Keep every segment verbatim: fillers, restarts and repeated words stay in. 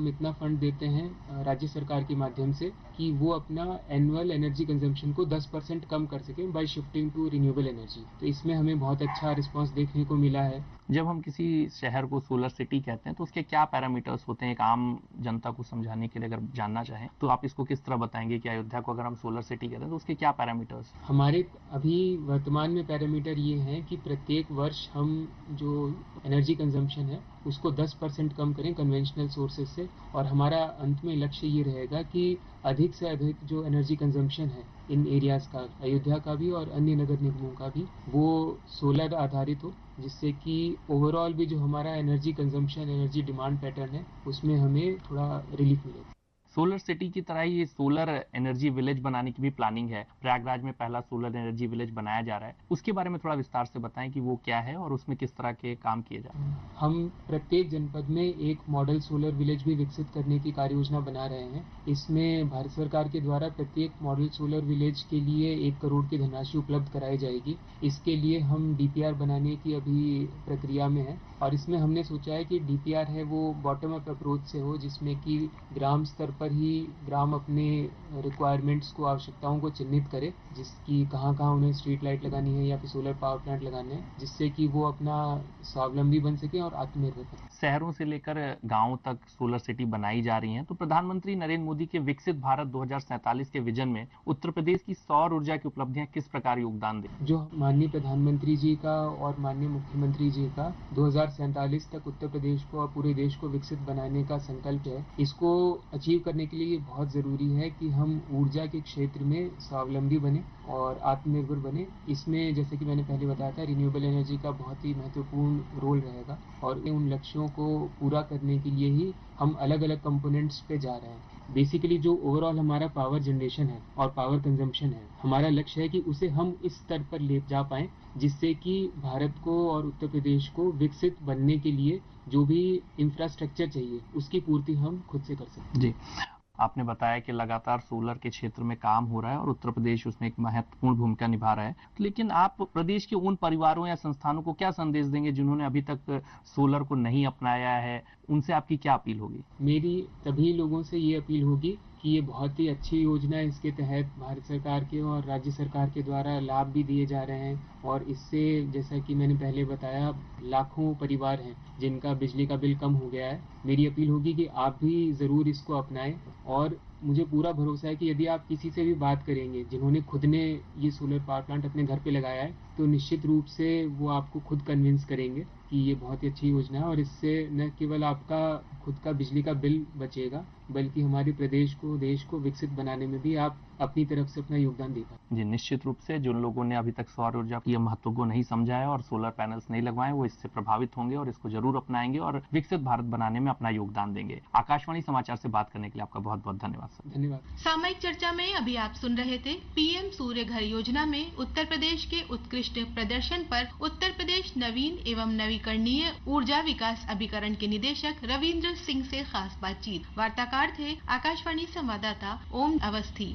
हम इतना फंड देते हैं अ, राज्य सरकार के माध्यम से कि वो अपना एनुअल एनर्जी कंजम्पशन को दस परसेंट कम कर सकें bye shifting to renewable energy. तो इसमें हमें बहुत अच्छा रिस्पांस देखने को मिला है। जब हम किसी शहर को सोलर सिटी कहते हैं तो उसके क्या पैरामीटर्स होते हैं, एक आम जनता को समझाने के लिए अगर जानना चाहें तो आप इसको किस तरह बताएंगे कि अयोध्या को अगर हम सोलर सिटी कहते हैं तो उसके क्या पैरामीटर्स? हमारे अभी वर्तमान में पैरामीटर ये हैं कि प्रत्येक वर्ष हम जो एनर्जी कंजम्पशन है उसको दस परसेंट कम करें कन्वेंशनल सोर्सेज से, और हमारा अंत में लक्ष्य ये रहेगा कि अधिक से अधिक जो एनर्जी कंजम्पशन है इन एरियाज़ का, अयोध्या का भी और अन्य नगर निगमों का भी, वो सोलर आधारित हो, जिससे कि ओवरऑल भी जो हमारा energy consumption, energy demand pattern है उसमें हमें थोड़ा रिलीफ मिले। सोलर सिटी की तरह ही ये सोलर एनर्जी विलेज बनाने की भी प्लानिंग है। प्रयागराज में पहला सोलर एनर्जी विलेज बनाया जा रहा है, उसके बारे में थोड़ा विस्तार से बताएं कि वो क्या है और उसमें किस तरह के काम किए जा रहे हैं। हम प्रत्येक जनपद में एक मॉडल सोलर विलेज भी विकसित करने की कार्य योजना बना रहे हैं। इसमें भारत सरकार के द्वारा प्रत्येक मॉडल सोलर विलेज के लिए एक करोड़ की धनराशि उपलब्ध कराई जाएगी। इसके लिए हम डीपीआर बनाने की अभी प्रक्रिया में है, और इसमें हमने सोचा है कि डीपीआर है वो बॉटम अप अप्रोच से हो, जिसमें कि ग्राम स्तर पर ही ग्राम अपने रिक्वायरमेंट्स को, आवश्यकताओं को चिन्हित करे, जिसकी कहाँ कहाँ उन्हें स्ट्रीट लाइट लगानी है या फिर सोलर पावर प्लांट लगाने हैं, जिससे कि वो अपना स्वावलंबी बन सके और आत्मनिर्भर बने। शहरों से लेकर गांवों तक सोलर सिटी बनाई जा रही हैं, तो प्रधानमंत्री नरेंद्र मोदी के विकसित भारत दो हज़ार सैंतालीस के विजन में उत्तर प्रदेश की सौर ऊर्जा की उपलब्धियां किस प्रकार योगदान दें? जो माननीय प्रधानमंत्री जी का और माननीय मुख्यमंत्री जी का दो हज़ार सैंतालीस तक उत्तर प्रदेश को और पूरे देश को विकसित बनाने का संकल्प है, इसको अचीव करने के लिए बहुत ज़रूरी है कि हम ऊर्जा के क्षेत्र में स्वावलंबी बने और आत्मनिर्भर बने। इसमें जैसे कि मैंने पहले बताया था, रिन्यूएबल एनर्जी का बहुत ही महत्वपूर्ण रोल रहेगा, और उन लक्ष्यों को पूरा करने के लिए ही हम अलग अलग कंपोनेंट्स पे जा रहे हैं। बेसिकली जो ओवरऑल हमारा पावर जनरेशन है और पावर कंजम्पशन है, हमारा लक्ष्य है कि उसे हम इस स्तर पर ले जा पाएं जिससे कि भारत को और उत्तर प्रदेश को विकसित बनने के लिए जो भी इंफ्रास्ट्रक्चर चाहिए उसकी पूर्ति हम खुद से कर सकते हैं। जी, आपने बताया कि लगातार सोलर के क्षेत्र में काम हो रहा है और उत्तर प्रदेश उसमें एक महत्वपूर्ण भूमिका निभा रहा है, लेकिन आप प्रदेश के उन परिवारों या संस्थानों को क्या संदेश देंगे जिन्होंने अभी तक सोलर को नहीं अपनाया है? उनसे आपकी क्या अपील होगी? मेरी सभी लोगों से ये अपील होगी कि ये बहुत ही अच्छी योजना है। इसके तहत भारत सरकार के और राज्य सरकार के द्वारा लाभ भी दिए जा रहे हैं, और इससे जैसा कि मैंने पहले बताया, लाखों परिवार हैं जिनका बिजली का बिल कम हो गया है। मेरी अपील होगी कि आप भी ज़रूर इसको अपनाएं, और मुझे पूरा भरोसा है कि यदि आप किसी से भी बात करेंगे जिन्होंने खुद ने ये सोलर पावर प्लांट अपने घर पे लगाया है, तो निश्चित रूप से वो आपको खुद कन्विंस करेंगे कि ये बहुत ही अच्छी योजना है, और इससे न केवल आपका खुद का बिजली का बिल बचेगा, बल्कि हमारे प्रदेश को, देश को विकसित बनाने में भी आप अपनी तरफ से अपना योगदान दे पाए। जी, निश्चित रूप से जिन लोगों ने अभी तक सौर ऊर्जा के महत्व को नहीं समझा है और सोलर पैनल्स नहीं लगवाए, वो इससे प्रभावित होंगे और इसको जरूर अपनाएंगे और विकसित भारत बनाने में अपना योगदान देंगे। आकाशवाणी समाचार से बात करने के लिए आपका बहुत बहुत धन्यवाद सर। धन्यवाद। सामयिक चर्चा में अभी आप सुन रहे थे पीएम सूर्य घर योजना में उत्तर प्रदेश के उत्कृष्ट प्रदर्शन पर उत्तर प्रदेश नवीन एवं नवीकरणीय ऊर्जा विकास अभिकरण के निदेशक रविंद्र सिंह से खास बातचीत। वार्ताकार थे आकाशवाणी संवाददाता ओम अवस्थी।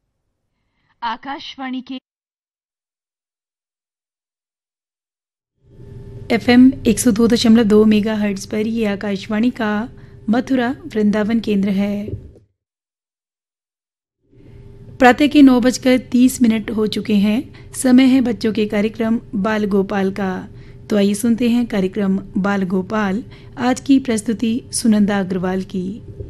आकाशवाणी के एफएम एक सौ दो दशमलव दो मेगा हर्ट्ज पर ये आकाशवाणी का मथुरा वृंदावन केंद्र है। प्रातः के नौ बजकर तीस मिनट हो चुके हैं। समय है बच्चों के कार्यक्रम बाल गोपाल का। तो आइए सुनते हैं कार्यक्रम बाल गोपाल, आज की प्रस्तुति सुनंदा अग्रवाल की।